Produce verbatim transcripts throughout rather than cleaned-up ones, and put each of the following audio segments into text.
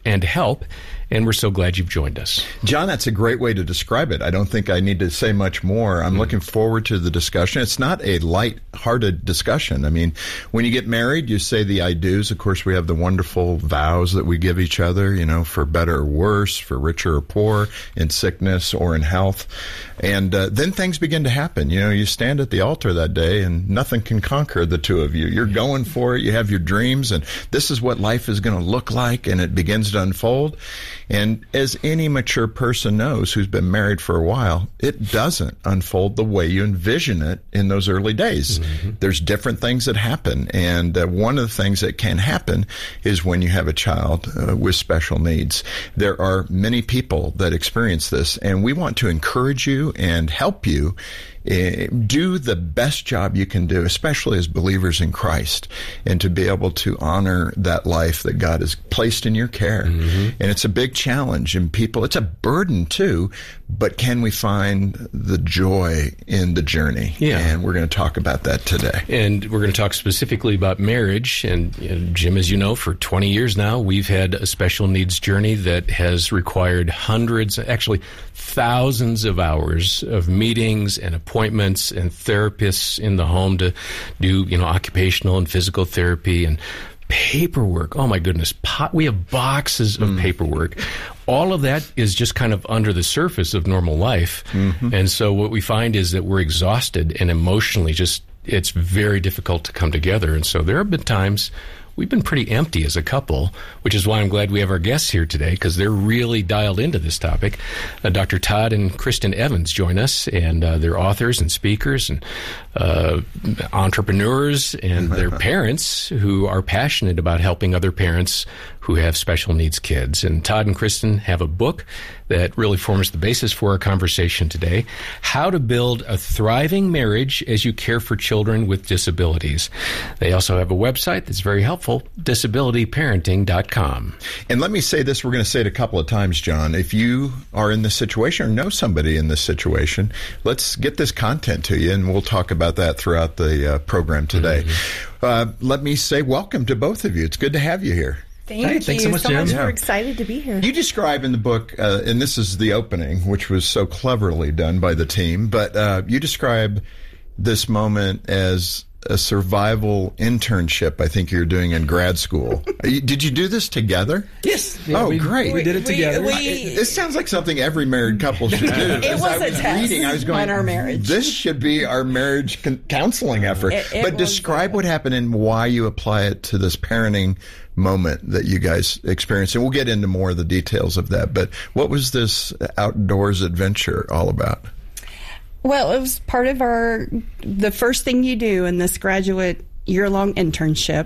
and help. And we're so glad you've joined us. John, that's a great way to describe it. I don't think I need to say much more. I'm mm. looking forward to the discussion. It's not a light-hearted discussion. I mean, when you get married, you say the I do's. Of course, we have the wonderful vows that we give each other, you know, for better or worse, for richer or poor, in sickness or in health. And uh, then things begin to happen. You know, you stand at the altar that day and nothing can conquer the two of you. You're going for it. You have your dreams, and this is what life is going to look like, and it begins to unfold. And as any mature person knows who's been married for a while, it doesn't unfold the way you envision it in those early days. Mm-hmm. There's different things that happen. And uh, one of the things that can happen is when you have a child uh, with special needs. There are many people that experience this, and we want to encourage you and help you Uh, do the best job you can do, especially as believers in Christ, and to be able to honor that life that God has placed in your care. Mm-hmm. And it's a big challenge, and people, it's a burden too, but can we find the joy in the journey? Yeah. And we're going to talk about that today. And we're going to talk specifically about marriage. And, and Jim, as you know, for twenty years now, we've had a special needs journey that has required hundreds, actually thousands of hours of meetings and appointments and therapists in the home to do, you know, occupational and physical therapy and paperwork. Oh, my goodness. Po- we have boxes of mm. paperwork. All of that is just kind of under the surface of normal life. Mm-hmm. And so what we find is that we're exhausted and emotionally just, it's very difficult to come together. And so there have been times we've been pretty empty as a couple, which is why I'm glad we have our guests here today, because they're really dialed into this topic. Uh, Doctor Todd and Kristen Evans join us, and uh, they're authors and speakers and uh, entrepreneurs, and they're parents who are passionate about helping other parents who have special needs kids. And Todd and Kristen have a book that really forms the basis for our conversation today, How to Build a Thriving Marriage as You Care for Children with Disabilities. They also have a website that's very helpful, disability parenting dot com. And let me say this, we're going to say it a couple of times, John. If you are in this situation or know somebody in this situation, let's get this content to you, and we'll talk about that throughout the uh, program today. Mm-hmm. Uh, let me say welcome to both of you. It's good to have you here. Thank hey, you thanks so much, so Jim. much. Yeah. We're excited to be here. You describe in the book, uh, and this is the opening, which was so cleverly done by the team, but uh, you describe this moment as a survival internship I think you're doing in grad school. Did you do this together? Yes. Yeah, oh, we, great. We did it together. We, we, this sounds like something every married couple should do. It As was I a was test reading, I was going, on our marriage. This should be our marriage con- counseling effort. It, it but was, describe uh, what happened and why you apply it to this parenting moment that you guys experienced. And we'll get into more of the details of that. But what was this outdoors adventure all about? Well, it was part of our, the first thing you do in this graduate year-long internship.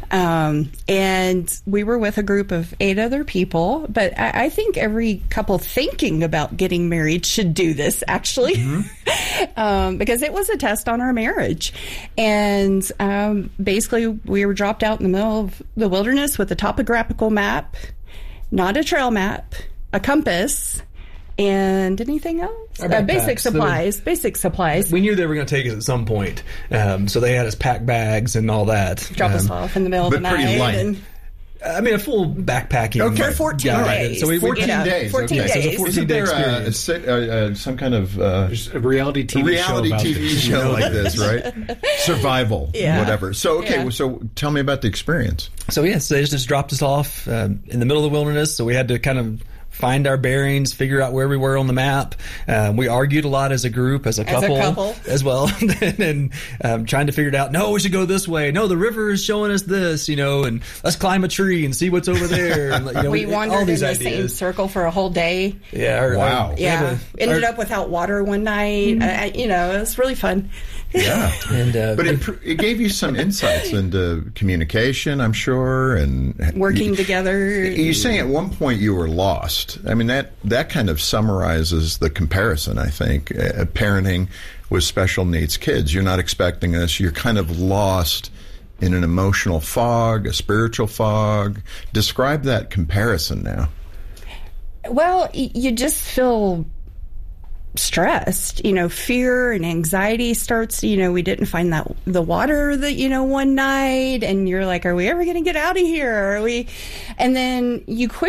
Um, and we were with a group of eight other people, but I, I think every couple thinking about getting married should do this, actually, mm-hmm. um, because it was a test on our marriage. And um, basically, we were dropped out in the middle of the wilderness with a topographical map, not a trail map, a compass, and anything else? Uh, basic supplies. So basic supplies. We knew they were going to take us at some point, um, so they had us pack bags and all that. Drop um, us off in the middle of the but pretty night. light. And I mean, a full backpacking. Okay, for fourteen guide. days. So we, fourteen you know, days. fourteen okay. days. So it's a fourteen Isn't day there a, a, experience. sit- uh, uh, some kind of uh, There's a reality T V reality show about T V this. show like this, right? Survival, Yeah. whatever. So, okay, Yeah. well, so tell me about the experience. So yes, they just dropped us off um, in the middle of the wilderness. So we had to kind of find our bearings, figure out where we were on the map. Um, we argued a lot as a group, as a As a couple, couple. as well, and um, trying to figure it out. No, we should go this way. No, the river is showing us this, you know, and let's climb a tree and see what's over there. And, you know, we wandered all in these the ideas. same circle for a whole day. Yeah. Our, Wow. Our, we Yeah. had a- Ended our- up without water one night. Uh, you know, it was really fun. Yeah. and uh, But it, it gave you some insights into communication, I'm sure, and Working together. You're saying at one point you were lost. I mean, that, that kind of summarizes the comparison, I think. Uh, parenting with special needs kids. You're not expecting this. You're kind of lost in an emotional fog, a spiritual fog. Describe that comparison now. Well, y- you just feel stressed, you know, fear and anxiety starts, you know, we didn't find that the water that, you know, one night, and you're like, are we ever going to get out of here? Are we? And then you quickly